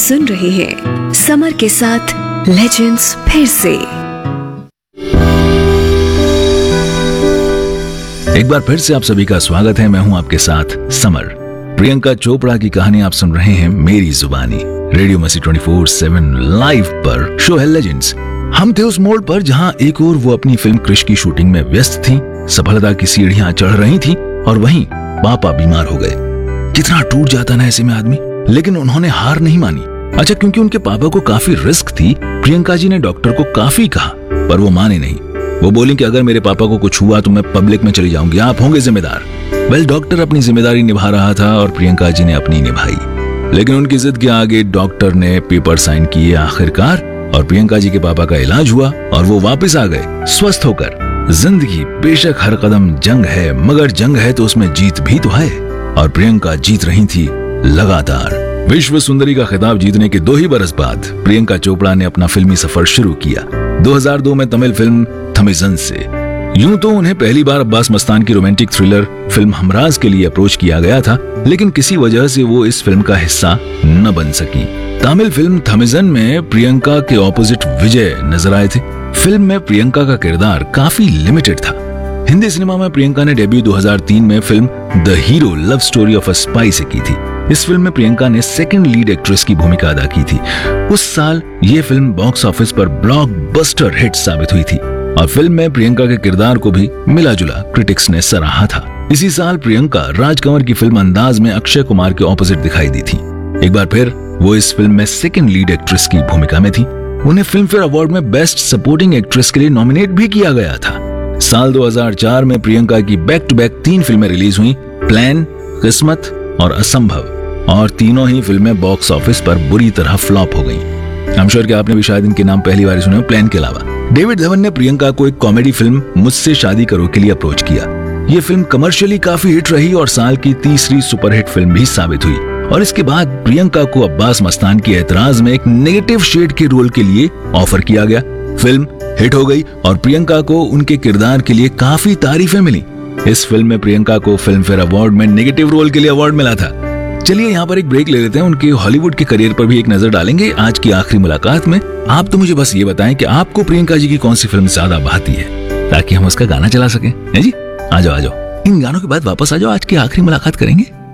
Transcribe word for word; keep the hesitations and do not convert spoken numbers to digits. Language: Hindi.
सुन रहे हैं समर के साथ लेजेंड्स फिर से। एक बार फिर से आप सभी का स्वागत है। मैं हूं आपके साथ समर। प्रियंका चोपड़ा की कहानी आप सुन रहे हैं मेरी जुबानी रेडियो मसी ट्वेंटी फोर सेवन लाइव पर। शो है लेजेंड्स। हम थे उस मोड़ पर जहां एक ओर वो अपनी फिल्म क्रिश की शूटिंग में व्यस्त थी, सफलता की सीढ़ियां चढ़ रही थी, और वहीं पापा बीमार हो गए। कितना टूट जाता ना ऐसे में आदमी, लेकिन उन्होंने हार नहीं मानी। अच्छा, क्योंकि उनके पापा को काफी रिस्क थी, प्रियंका जी ने डॉक्टर को काफी कहा, पर वो माने नहीं। वो बोली कि अगर मेरे पापा को कुछ हुआ तो मैं पब्लिक में चली जाऊंगी, आप होंगे जिम्मेदार। वेल, डॉक्टर अपनी जिम्मेदारी निभा रहा था और प्रियंका जी ने अपनी निभाई, लेकिन उनकी जिद के आगे डॉक्टर ने पेपर साइन किए आखिरकार, और प्रियंका जी के पापा का इलाज हुआ और वो वापस आ गए स्वस्थ होकर। जिंदगी बेशक हर कदम जंग है, मगर जंग है तो उसमें जीत भी तो है, और प्रियंका जीत रही थी लगातार। विश्व सुंदरी का खिताब जीतने के दो ही बरस बाद प्रियंका चोपड़ा ने अपना फिल्मी सफर शुरू किया दो हज़ार दो में तमिल फिल्म थमिजन से। यूं तो उन्हें पहली बार अब्बास मस्तान की रोमांटिक थ्रिलर फिल्म हमराज के लिए अप्रोच किया गया था, लेकिन किसी वजह से वो इस फिल्म का हिस्सा न बन सकी। तमिल फिल्म थमिजन में प्रियंका के ऑपोजिट विजय नजर आए थे। फिल्म में प्रियंका का किरदार काफी लिमिटेड था। हिंदी सिनेमा में प्रियंका ने डेब्यू दो हज़ार तीन में film the hero love story of a spy से की थी। इस फिल्म में प्रियंका ने सेकंड लीड एक्ट्रेस की भूमिका अदा की थी। उस साल ये फिल्म बॉक्स ऑफिस पर ब्लॉकबस्टर हिट साबित हुई थी, और फिल्म में प्रियंका के किरदार को भी मिला जुला क्रिटिक्स ने सराहा था। इसी साल प्रियंका राजकंवर की फिल्म अंदाज में अक्षय कुमार के ऑपोजिट दिखाई दी थी। एक बार फिर वो इस फिल्म में सेकंड लीड एक्ट्रेस की भूमिका में थी। उन्हें फिल्म फेयर अवार्ड में बेस्ट सपोर्टिंग एक्ट्रेस के लिए नॉमिनेट भी किया गया था। साल दो हज़ार चार में प्रियंका की बैक टू बैक तीन फिल्में रिलीज हुई, प्लान, किस्मत और असंभव, और तीनों ही फिल्में बॉक्स ऑफिस पर बुरी तरह फ्लॉप हो गईं। आई एम श्योर कि आपने भी शायद इनके नाम पहली बार सुने हो, प्लान के अलावा। डेविड धवन ने प्रियंका को एक कॉमेडी फिल्म मुझसे शादी करो के लिए अप्रोच किया। ये फिल्म कमर्शियली काफी हिट रही और साल की तीसरी सुपरहिट फिल्म भी साबित हुई। और इसके बाद प्रियंका को अब्बास मस्तान के एतराज में एक नेगेटिव शेड के रोल के लिए ऑफर किया गया। फिल्म हिट हो गई और प्रियंका को उनके किरदार के लिए काफी तारीफें मिली। इस फिल्म में प्रियंका को फिल्म फेयर अवार्ड में नेगेटिव रोल के लिए अवार्ड मिला था। चलिए यहाँ पर एक ब्रेक ले लेते हैं, उनके हॉलीवुड के करियर पर भी एक नजर डालेंगे आज की आखिरी मुलाकात में। आप तो मुझे बस ये बताएं कि आपको प्रियंका जी की कौन सी फिल्म ज्यादा भाती है, ताकि हम उसका गाना चला सकें। है जी, आ जाओ आ जाओ, इन गानों के बाद वापस आ जाओ, आज की आखिरी मुलाकात करेंगे।